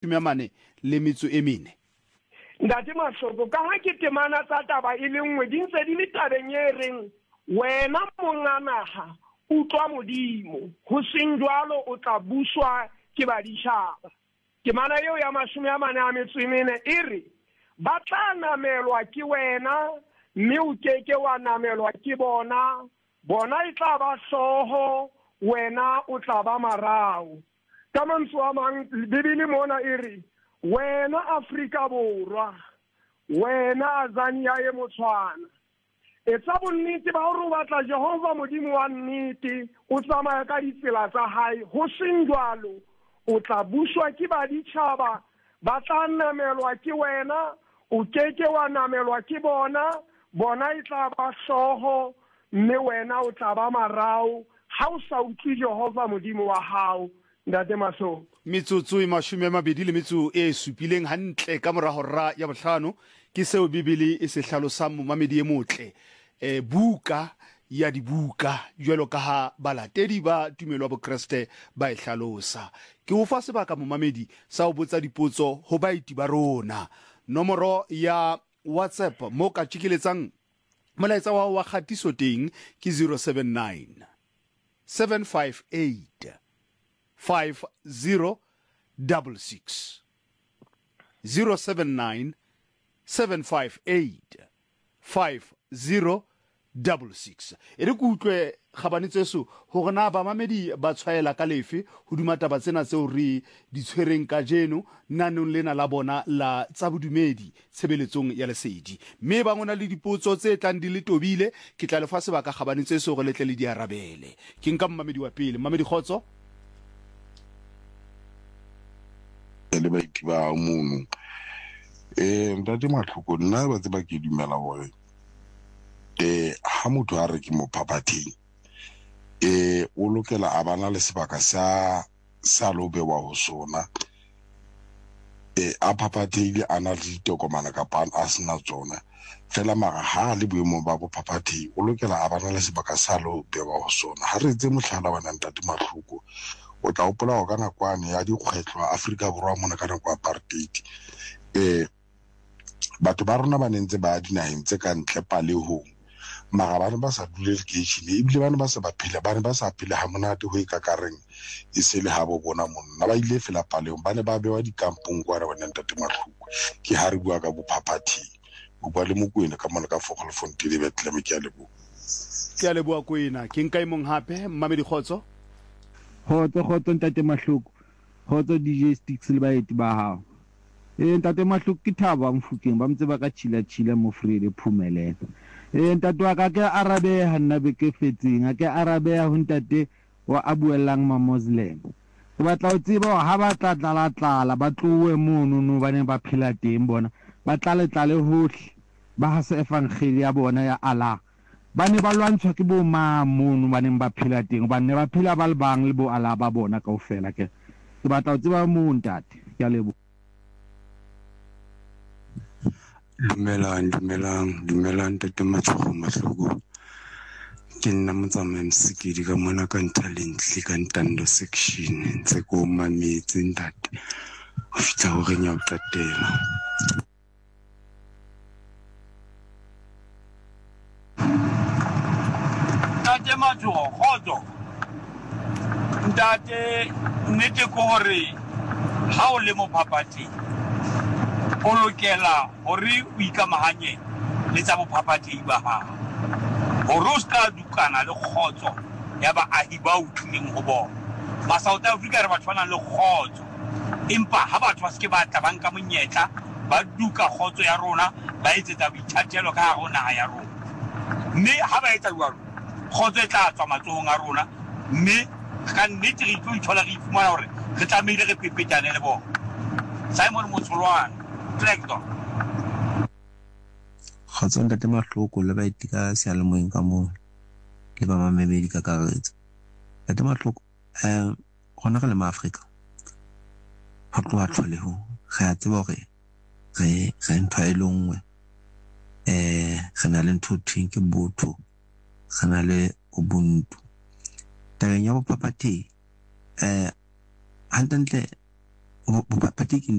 40 le metso e mene. Ndati Mahloko ka ha ke temana tsa taba e le nngwe di ntse di le tabeng e reng wena monga naha utlwa modimo ho seng jwalo o tla buswa ke baditjhaba. Temana eo ya 40 e re ba tla namelwa ke wena mme o keke wa namelwa ke bona e tla ba hlooho wena o tla ba marao. Ka mantswe a mang Bibele mona e re wena Afrika Borwa wena Azania e Motshwana etsa bonnete ba hore o batla Jehova modimo wa nnete o tsamaya ka ditsela tsa hae ho seng jwalo o tla buswa ke baditjhaba ba tla namelwa ke wena o keke wa namelwa ke bona e tla ba hlooho mme wena o tla ba marao ha o sa utlwe Jehova modimo wa hao. Ndate Mahloko metsotso e 20 le metso e supileng hantle ka mora hora ya bohlano ke seo Bibele e se hlalosang momamedi e motle buka ya dibuka jwalo ka ha balatedi ba tumelo ya bokreste ba e hlalosa. Ke o fa sebaka momamedi sa ho botsa dipotso ho baiti ba rona. Nomoro ya WhatsApp mo ka tshikiletsang molaetsa wa khatiso teng ke 079 758 5066 079 758 5066. Ere ku utlwe kgabanetseso hore na ba mamedi ba tshwaela ka lefe ho dumataba tsena tseo re di tshwereng ka jeno nanong lena la bona la tsa bodumedi tshebeletsong ya lesedi. Mme ba ngona le dipotso tse tlang di le tobile ke tla lefa sebaka kgabanetseso go letle le di arabele. Ke nka mmamedi wa pele. Mmamedi Khotso. Le baiti ba mono Ndate Mahloko nna ba tseba ke dumela hore ha motho a re ke mo phaphathing o lokela a bana le sebaka sa lobewa ho sona a phaphathile ana le ditokomana kapa a sena tsona fela mara ha le boemo ba bo phaphathing o lokela a bana le sebaka sa lobewa ho sona. Ha re tse mohlala wa Ndate Mahloko o tla hopola ho kana kwane ya dikgwetlo Afrika Borwa mona ka nako apartheid batho ba rona ba nentse ba dinaheng tse ka ntle palehong mara bana ba sa dule lekeishene ebile bana ba se ba phela bana ba sa phela ha monate ho ikakareng e se le ha bo bona monna ba ile fela palehong bana ba bewa dikampong kwa ra Ndate Mahloko ke ha re bua ka bophaphathi o bua le Mokoena ka mona ka Fogelfontein le Bethlehem ke a leboa Koena ke nka imong hape Mmamedi Khotso. Khotso Ntate Mahloko Khotso DJ Sticks le baeti ba hao Ntate Mahloko ke Thaba Mfukeng ba mtse ba ka chila mo Freede Phumelela ntate wa ka ke arabe ha nna be ke fetseng a ke arabe ya ho ntate wa abuelang ma Muslim ke batla o tseba ha ba tla ba tlowe mono no ba ne ba phela teng bona ba tlale hohle ba ha se evangeli ya bona ya Allah ba ne ba lwantshwa ke bo mono ba ne ba phela teng ba ne ba phela ba le bang le bo Allah ba bona kaofela ke batla o tseba mo ntate ke a lebo. Dumelang Ntate Mahloko ke nna Motsamai Msikidi ka mona ka Ntalentle ka Ntando section ntse ko mametse ntate ho fitla ho renya o tatela Ntate Khotso ntate nnete ko hore ha o le mo phaphathing o lokela hore o ikamahanye le tsa bophaphathi ba hao hore o ska dukana le Khotso ya baahi ba utlwileng ho bona ba South Africa re ba tshwana le Khotso empa ha batho ba ske ba tla banka monyetla ba duka Khotso ya rona ba etsetsa boithatelo ka hare ho naha ya rona mme ha ba etsa jwalo Khotso e tla tswa matsohong a rona mme ka nnete re tlo ithola re ifumana hore re tlamehile re pepetane le bona. Simon Motsolwane Khotso Ntate Mahloko le baeti ka sealemoeng ka moo le ba mamedi ka karetso Ntate Mahloko gona re le maAfrika ho tloha tlholehong re a tseba hore re ntho e lengwe re na le ntho thweng ke botho re na le ubuntu tabeng ya bophaphathi hantle bophaphathi